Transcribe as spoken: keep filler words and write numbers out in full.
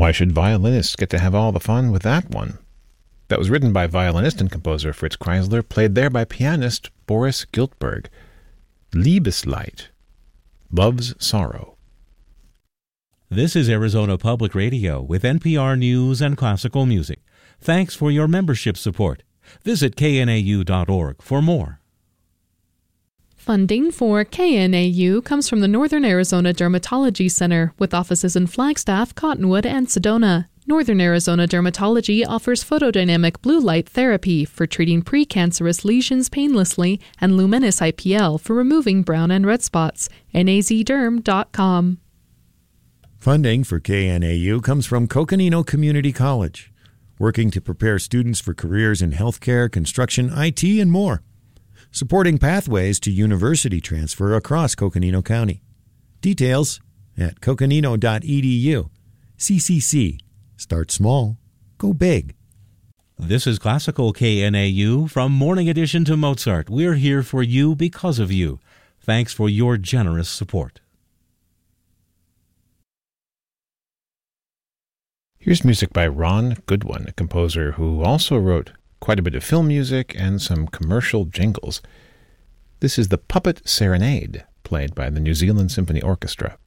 Why should violinists get to have all the fun with that one? That was written by violinist and composer Fritz Kreisler, played there by pianist Boris Giltberg. Liebeslied, Love's Sorrow. This is Arizona Public Radio with N P R News and classical music. Thanks for your membership support. Visit K N A U dot org for more. Funding for K N A U comes from the Northern Arizona Dermatology Center, with offices in Flagstaff, Cottonwood, and Sedona. Northern Arizona Dermatology offers photodynamic blue light therapy for treating precancerous lesions painlessly and Lumenis I P L for removing brown and red spots. N A Z derm dot com. Funding for K N A U comes from Coconino Community College, working to prepare students for careers in healthcare, construction, I T, and more. Supporting pathways to university transfer across Coconino County. Details at coconino dot e d u. C C C. Start small. Go big. This is Classical K N A U. From Morning Edition to Mozart, we're here for you because of you. Thanks for your generous support. Here's music by Ron Goodwin, a composer who also wrote quite a bit of film music and some commercial jingles. This is the Puppet Serenade, played by the New Zealand Symphony Orchestra.